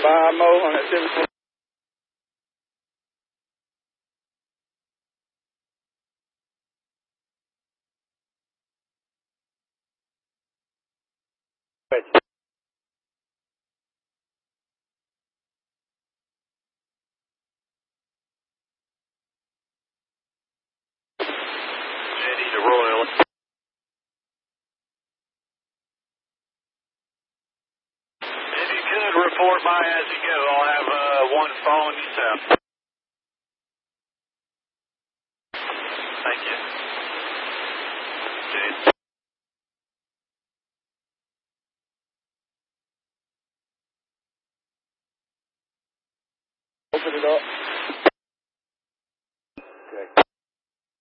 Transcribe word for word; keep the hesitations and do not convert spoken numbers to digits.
by Mo on that seven twenty. Ready to roll. If you could report by as you go, I'll have uh, one following you south. Thank you. Jade. Open it up.